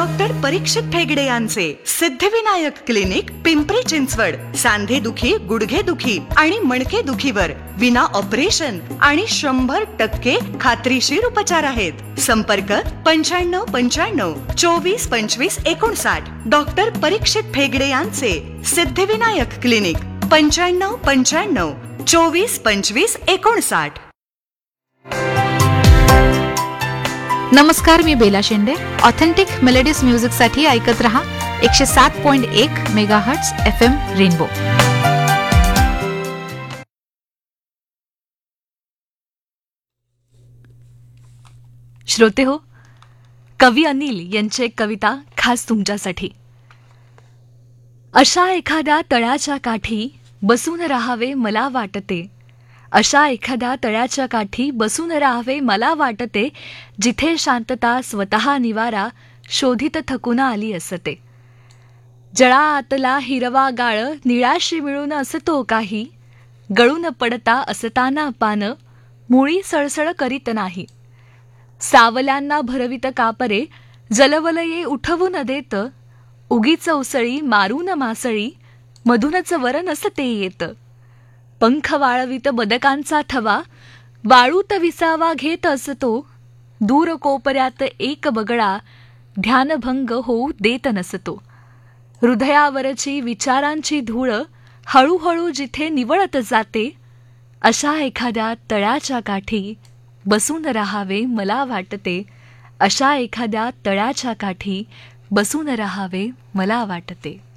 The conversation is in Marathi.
डॉक्टर परीक्षित ठेगडे यांचे सिद्धिविनायक क्लिनिक, पिंपरी चिंचवड. सांधे दुखी, गुडघे दुखी आणि मणके दुखीवर विना ऑपरेशन आणि 100% खात्रीशीर उपचार आहेत. संपर्क 9595 24 25 59. डॉक्टर परीक्षित ठेगडे यांचे सिद्धिविनायक क्लिनिक, 9595 24 25 59. नमस्कार, मी बेला शेंडे. ऑथेंटिक मेलोडीज म्युझिक साठी ऐकत रहा 107.1 मेगाहर्ट्झ FM रेनबो. श्रोते हो, कवी अनिल यांची एक कविता खास तुमच्यासाठी. अशा एखाद्या तळ्याच्या काठी बसून राहावे मला वाटते, अशा एखाद्या तळ्याच्या काठी बसून राहावे मला वाटते, जिथे शांतता स्वतः निवारा शोधित थकून आली असते. जळा आतला हिरवा गाळ निळाशी मिळून असतो काही, गळून पडता असताना पान मुळी सळसळ करीत नाही. सावल्यांना भरवित कापरे जलवलये उठवून देत, उगीच उसळी मारून मासळी मधूनच वर नसते येत. पंख वाळवित बदकांचा थवा वाळूत विसावा घेत असतो, दूर कोपऱ्यात एक बगळा ध्यानभंग होऊ देत नसतो. हृदयावरची विचारांची धूळ हळूहळू जिथे निवळत जाते, अशा एखाद्या तळ्याच्या काठी बसून राहावे मला वाटते, अशा एखाद्या तळ्याच्या काठी बसून राहावे मला वाटते.